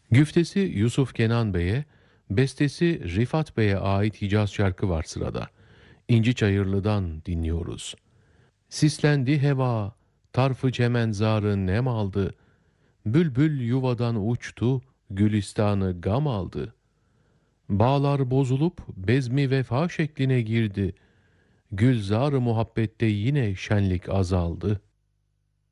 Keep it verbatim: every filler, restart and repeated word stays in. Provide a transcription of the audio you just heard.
Güftesi Yusuf Kenan Bey'e, bestesi Rifat Bey'e ait Hicaz şarkı var sırada. İnci Çayırlı'dan dinliyoruz. Sislendi heva, tarfı çemenzarı nem aldı. Bülbül yuvadan uçtu, gülistanı gam aldı. Bağlar bozulup bezmi vefa şekline girdi. Gülzar-ı muhabbette yine şenlik azaldı.